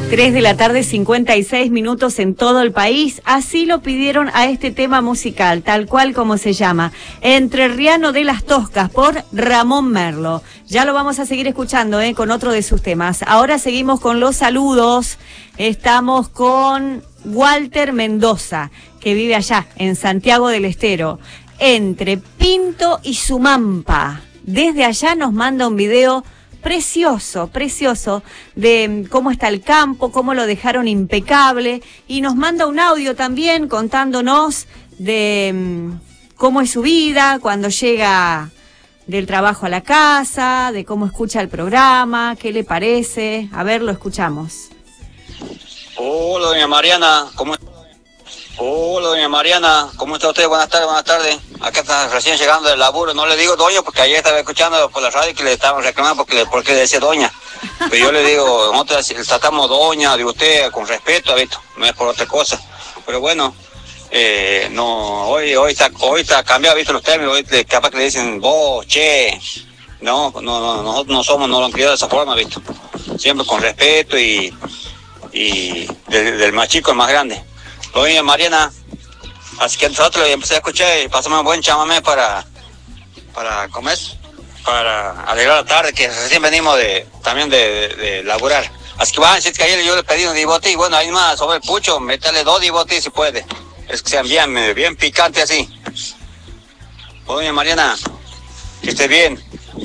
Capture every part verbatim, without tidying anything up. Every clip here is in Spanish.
tres de la tarde, cincuenta y seis minutos en todo el país. Así lo pidieron a este tema musical, tal cual como se llama. Entrerriano de las Toscas, por Ramón Merlo. Ya lo vamos a seguir escuchando eh, con otro de sus temas. Ahora seguimos con los saludos. Estamos con Walter Mendoza, que vive allá, en Santiago del Estero, entre Pinto y Sumampa. Desde allá nos manda un video precioso, precioso, de cómo está el campo, cómo lo dejaron impecable, y nos manda un audio también contándonos de um, cómo es su vida cuando llega del trabajo a la casa, de cómo escucha el programa, qué le parece. A ver, lo escuchamos. Hola, doña Mariana, ¿cómo está? Hola, doña Mariana, ¿cómo está usted? Buenas tardes, buenas tardes. Acá está recién llegando del laburo. No le digo doña porque ayer estaba escuchando por la radio que le estaban reclamando porque le, porque le decía doña. Pero yo le digo, nosotros tratamos doña de usted con respeto, ¿visto? No es por otra cosa. Pero bueno, eh, no, hoy, hoy está, hoy está cambiado, ¿visto? Los términos, hoy capaz que le dicen vos, che. No, no, no, nosotros no somos, no lo han criado de esa forma, ¿visto? Siempre con respeto y, y del, del más chico al más grande. Doña Mariana, así que nosotros le empecé a escuchar y pasamos un buen chamamé para, para comer, para alegrar la tarde, que recién venimos de, también de, de, de laburar. Así que van, si es que ayer yo le pedí un dibote y bueno, ahí más sobre el pucho, métale dos dibotes si puede. Es que sean bien, bien picantes así. Doña Mariana, que esté bien.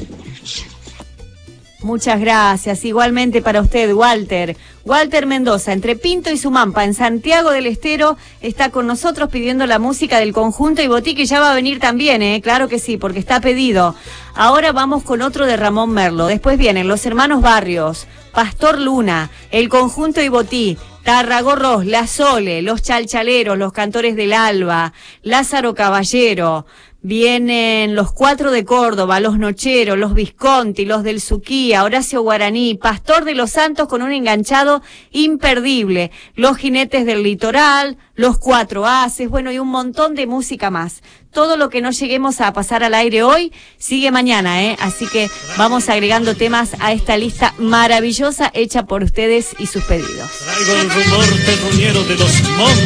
Muchas gracias. Igualmente para usted, Walter. Walter Mendoza, entre Pinto y Sumampa, en Santiago del Estero, está con nosotros pidiendo la música del conjunto Ibotí, que ya va a venir también, ¿eh? Claro que sí, porque está pedido. Ahora vamos con otro de Ramón Merlo. Después vienen los hermanos Barrios, Pastor Luna, el conjunto Ibotí, Tarragorros, La Sole, los Chalchaleros, los Cantores del Alba, Lázaro Caballero. Vienen los Cuatro de Córdoba, los Nocheros, los Visconti, los del Suquía, Horacio Guaraní, Pastor de los Santos con un enganchado imperdible, los Jinetes del Litoral, los Cuatro Haces, bueno, y un montón de música más. Todo lo que no lleguemos a pasar al aire hoy sigue mañana, ¿eh? Así que vamos agregando temas a esta lista maravillosa hecha por ustedes y sus pedidos. Traigo el rumor terruñero de los montes.